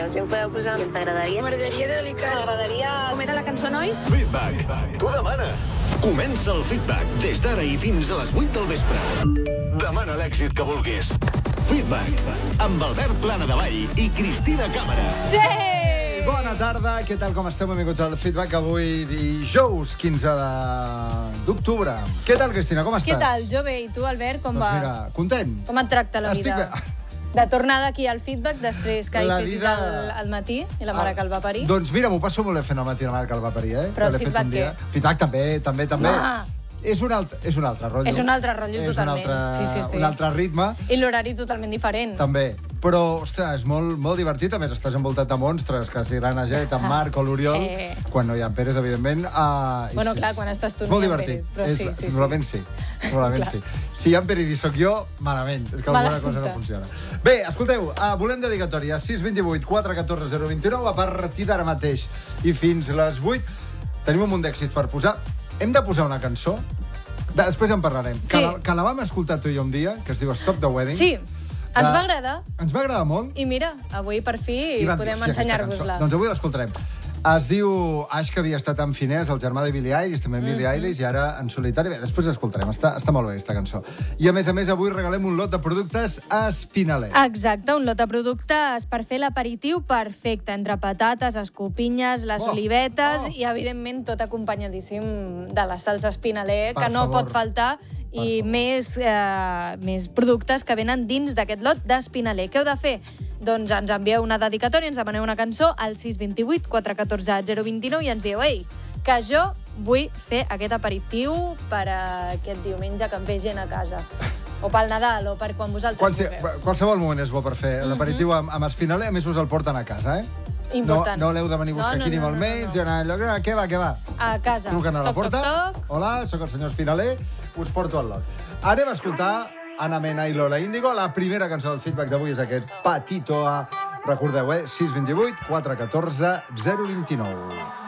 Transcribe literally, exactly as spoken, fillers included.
Si em podeu posar, t'agradaria? M'agradaria dedicar. M'agradaria... Com era la cançó, nois? Feedback. Tu demana. Comença el Feedback des d'ara i fins a les vuit del vespre. Demana l'èxit que vulguis. Feedback. Amb Albert Planadavall i Cristina Càmera. Sí! Bona tarda, què tal, com esteu? Benvinguts al Feedback, avui dijous quinze d'octubre. Què tal, Cristina, com estàs? Què tal? Jo bé, i tu, Albert, com doncs va? Mira, content. Com et tracta la Estic vida? bé. De tornada aquí al Feedback, després que hi La fessis vida- al, al matí i la mare que el va parir. Doncs mira, m'ho passo molt bé fent al matí la mare que el va parir, eh? Però Que el l'he fet feedback un dia. què? Feedback també, també, també. Home! És un altre, és un altre rotllo. És un altre rotllo, és totalment. Un altre, Sí, sí, sí. un altre ritme, I l'horari totalment diferent. també. Però, ostres, és molt, molt divertit. A més, estàs envoltat de monstres, que si l'Anaget, en Marc o l'Oriol, Sí. quan no hi ha en Pérez, evidentment. Uh, Bueno, clar, quan estàs tu és no molt hi ha en divertit. Pérez, però és, sí, sí, sí. Normalment sí. Normalment Clar. sí. Si hi ha en Pérez i sóc jo, malament. És que Mal alguna cosa no assumpte. funciona. Bé, escolteu, uh, volem dedicatòria sis dos vuit quatre un quatre zero dos nou a partir d'ara mateix i fins a les vuit. Tenim un munt d'èxits per posar. Hem de posar una cançó. De, després en parlarem. Que, Sí. la, que la vam escoltar tu i jo un dia, que es diu Stop the Wedding. Sí, ens Que va agradar. Ens va agradar molt. I mira, avui per fi I vam dir, podem "Hòstia, aquesta ensenyar-vos-la. cançó". Doncs avui l'escoltarem. Es diu Ash, que havia estat amb Finès, el germà de Billie Eilish, també amb Billie Mhm. Eilish, i ara en solitari. Bé, després l'escoltarem. Està, està molt bé, aquesta cançó. I a més a més, avui regalem un lot de productes a Espinaler. Exacte, un lot de productes per fer l'aperitiu perfecte, entre patates, escopinyes, les Oh, olivetes oh. i, evidentment, tot acompanyadíssim de la salsa Espinaler, Per que no favor. pot faltar, Per i favor. més, eh, més productes que venen dins d'aquest lot d'Espinaler. Què heu de fer? Doncs ens envieu una dedicatòria, ens demaneu una cançó al sis dos vuit quatre un quatre zero dos nou i ens dieu, ei, que jo vull fer aquest aperitiu per a aquest diumenge que em ve gent a casa. O pel Nadal, o per quan vosaltres Quan, si, vulgueu. qualsevol moment és bo per fer l'aperitiu amb, amb Espinaler, a més us el porten a casa, eh? Important. No, no l'heu de venir a buscar No, no, aquí ni no, molt no, menys, no. i anar allò, "Ah, què va, què va?" A casa. Truquen a la Toc, porta. Toc, toc. Hola, sóc el senyor Espinaler, us porto el lot. Anem a escoltar Ana Mena i Lola Índigo. La primera cançó del Feedback d'avui és aquest Patito A. Recordeu, eh? sis dos vuit quatre un quatre zero dos nou.